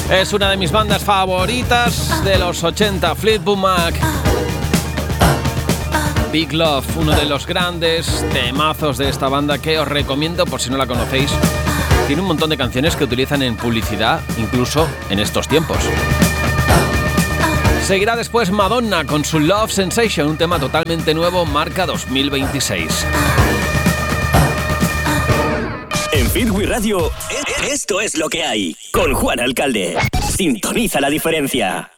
Es una de mis bandas favoritas de los 80, Fleetwood Mac. Big Love, uno de los grandes temazos de esta banda que os recomiendo por si no la conocéis. Tiene un montón de canciones que utilizan en publicidad, incluso en estos tiempos. Seguirá después Madonna con su Love Sensation, un tema totalmente nuevo, marca 2026. En Fitwi Radio, esto es lo que hay. Con Juan Alcalde. Sintoniza la diferencia.